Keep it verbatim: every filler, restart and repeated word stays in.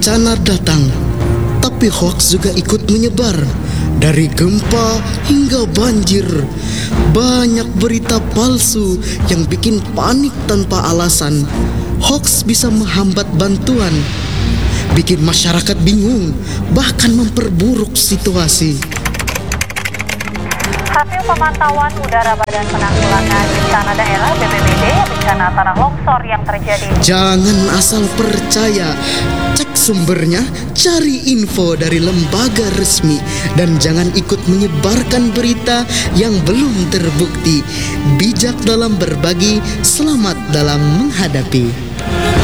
bencana datang, tapi hoaks juga ikut menyebar. Dari gempa hingga banjir, banyak berita palsu yang bikin panik tanpa alasan. Hoaks bisa menghambat bantuan, bikin masyarakat bingung, bahkan memperburuk situasi. Hasil pemantauan udara Badan Penanggulangan Bencana Daerah B P B D, bencana tanah longsor yang terjadi. Jangan asal percaya, cek sumbernya, cari info dari lembaga resmi, dan jangan ikut menyebarkan berita yang belum terbukti. Bijak dalam berbagi, selamat dalam menghadapi.